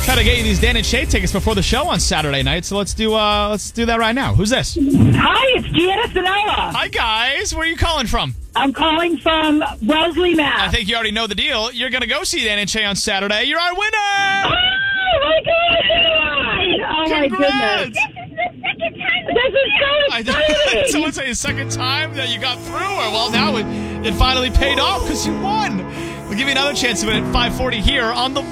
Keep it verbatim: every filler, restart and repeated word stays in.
Try to get you these Dan and Shay tickets before the show on Saturday night, so let's do uh, let's do that right now. Who's this? Hi, it's Gianna Sonella. Hi, guys. Where are you calling from? I'm calling from Wellesley, Mass. I think you already know the deal. You're going to go see Dan and Shay on Saturday. You're our winner! Oh, my God! Oh, my Congrats! goodness. This is so I- exciting. Someone say the second time that you got through, or well, now it, it finally paid off because you won. We'll give you another chance to win at five forty here on the